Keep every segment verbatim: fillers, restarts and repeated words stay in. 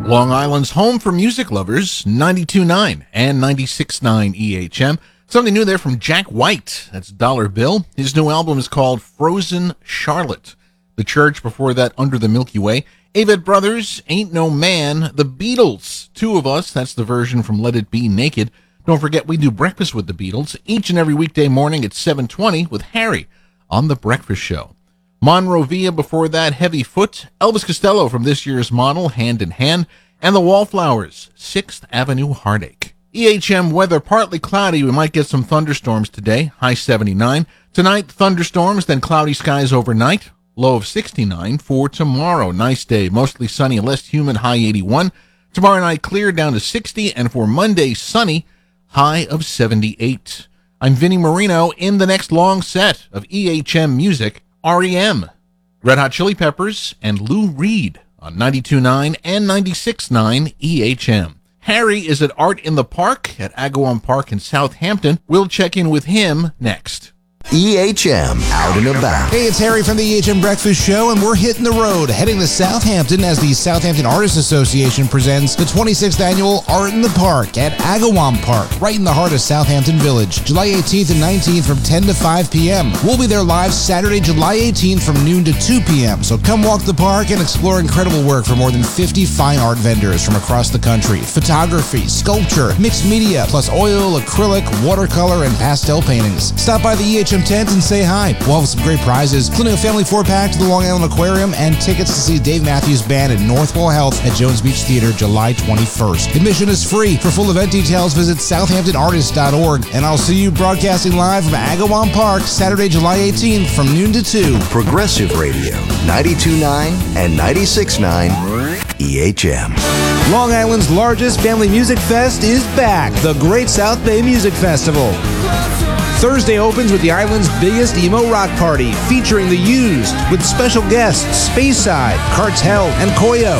Long Island's home for music lovers, ninety-two point nine and ninety-six point nine E H M. Something new there from Jack White. That's Dollar Bill. His new album is called Frozen Charlotte. The Church, before that, Under the Milky Way. Avett Brothers, Ain't No Man. The Beatles, Two of Us. That's the version from Let It Be Naked. Don't forget, we do Breakfast with the Beatles each and every weekday morning at seven twenty with Harry on The Breakfast Show. Monrovia, before that, Heavy Foot. Elvis Costello from this year's Model, Hand in Hand. And the Wallflowers, Sixth Avenue Heartache. E H M weather, partly cloudy. We might get some thunderstorms today, high seventy-nine. Tonight, thunderstorms, then cloudy skies overnight, low of sixty-nine. For tomorrow, nice day, mostly sunny, less humid, high eighty-one. Tomorrow night, clear, down to sixty. And for Monday, sunny, high of seventy-eight. I'm Vinnie Marino. In the next long set of E H M music, R E M, Red Hot Chili Peppers, and Lou Reed on ninety-two point nine and ninety-six point nine E H M. Harry is at Art in the Park at Agawam Park in Southampton. We'll check in with him next. E H M Out and About. Hey, it's Harry from the E H M Breakfast Show, and we're hitting the road, heading to Southampton as the Southampton Artists Association presents the twenty-sixth Annual Art in the Park at Agawam Park, right in the heart of Southampton Village, July eighteenth and nineteenth from ten to five p.m. We'll be there live Saturday, July eighteenth from noon to two p.m., so come walk the park and explore incredible work from more than fifty fine art vendors from across the country. Photography, sculpture, mixed media, plus oil, acrylic, watercolor, and pastel paintings. Stop by the E H M tent and say hi. We'll have some great prizes, including a family four-pack to the Long Island Aquarium and tickets to see Dave Matthews Band at Northwell Health at Jones Beach Theater July twenty-first. Admission is free. For full event details, visit southampton artist dot org. And I'll see you broadcasting live from Agawam Park Saturday, July eighteenth from noon to two. Progressive Radio, ninety-two point nine and ninety-six point nine E H M. Long Island's largest family music fest is back, the Great South Bay Music Festival. Thursday opens with the island's biggest emo rock party, featuring The Used, with special guests Speyside, Cartel, and Koyo.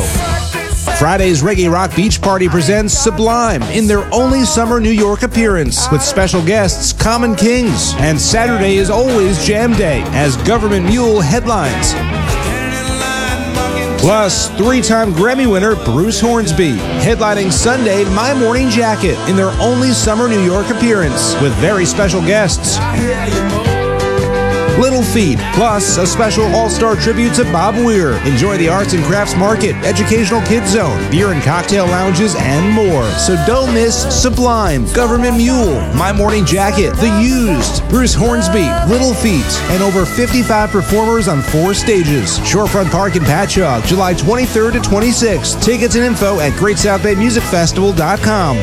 Friday's Reggae Rock Beach Party presents Sublime in their only summer New York appearance, with special guests Common Kings. And Saturday is always Jam Day, as Government Mule headlines. Plus, three-time Grammy winner Bruce Hornsby, headlining Sunday My Morning Jacket in their only summer New York appearance, with very special guests Little Feat, plus a special all-star tribute to Bob Weir. Enjoy the arts and crafts market, educational kids zone, beer and cocktail lounges, and more. So don't miss Sublime, Government Mule, My Morning Jacket, The Used, Bruce Hornsby, Little Feat, and over fifty-five performers on four stages. Shorefront Park in Patchogue, July twenty-third to twenty-sixth. Tickets and info at great south bay music festival dot com.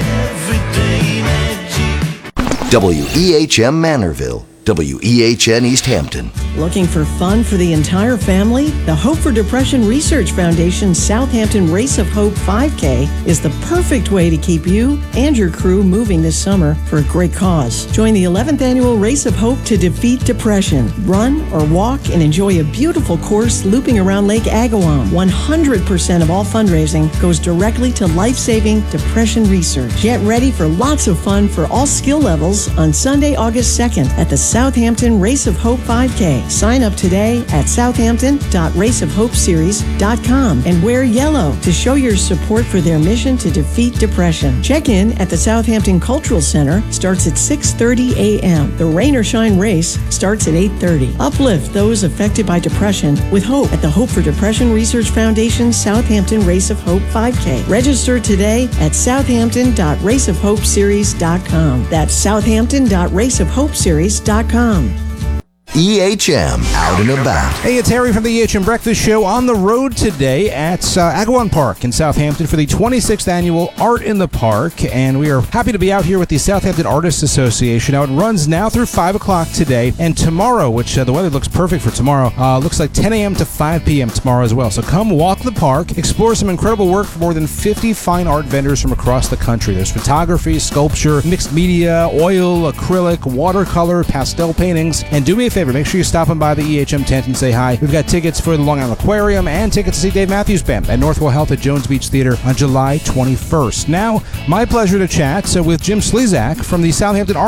W E H M Manorville, W E H N East Hampton. Looking for fun for the entire family? The Hope for Depression Research Foundation Southampton Race of Hope five K is the perfect way to keep you and your crew moving this summer for a great cause. Join the eleventh Annual Race of Hope to defeat depression. Run or walk and enjoy a beautiful course looping around Lake Agawam. one hundred percent of all fundraising goes directly to life-saving depression research. Get ready for lots of fun for all skill levels on Sunday, August second at the Southampton Race of Hope five K. Sign up today at southampton dot race of hope series dot com and wear yellow to show your support for their mission to defeat depression. Check in at the Southampton Cultural Center starts at six thirty a.m. The Rain or Shine race starts at eight thirty. Uplift those affected by depression with hope at the Hope for Depression Research Foundation Southampton Race of Hope five K. Register today at southampton dot race of hope series dot com. That's southampton dot race of hope series dot com. E H M Out and About. Hey, it's Harry from the E H M Breakfast Show on the road today at uh, Agawam Park in Southampton for the twenty-sixth Annual Art in the Park, and we are happy to be out here with the Southampton Artists Association. Now, it runs now through five o'clock today, and tomorrow, which uh, the weather looks perfect for tomorrow, uh, looks like ten a.m. to five p.m. tomorrow as well. So come walk the park, explore some incredible work from more than fifty fine art vendors from across the country. There's photography, sculpture, mixed media, oil, acrylic, watercolor, pastel paintings, and do me a favor, make sure you're stopping by the E H M tent and say hi. We've got tickets for the Long Island Aquarium and tickets to see Dave Matthews Band at Northwell Health at Jones Beach Theater on July twenty-first. Now, my pleasure to chat uh, with Jim Slezak from the Southampton